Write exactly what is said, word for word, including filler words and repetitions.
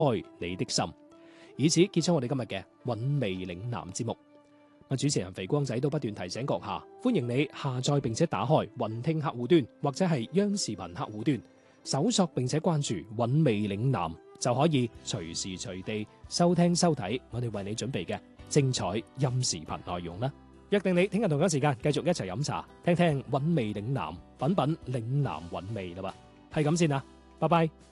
開你的心。以此結束我哋今日嘅韻味嶺南節目。主持人肥光仔都不斷提醒閣下，歡迎你下載並且打開雲聽客戶端或者係央視頻客戶端，搜索並且關注韻味嶺南，就可以隨時隨地收聽收睇我哋為你準備嘅精彩音視頻內容啦。約定你聽日同樣時間繼續一齊飲茶，聽聽韻味嶺南，品品嶺南韻味啦噃，係咁先啦，拜拜。